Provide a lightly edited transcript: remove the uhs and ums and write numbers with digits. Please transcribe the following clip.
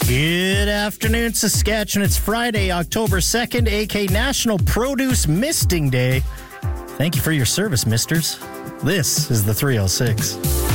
Good afternoon, Saskatchewan. It's Friday, October 2nd, aka National Produce Misting Day. Thank you for your service, misters. This is the 306.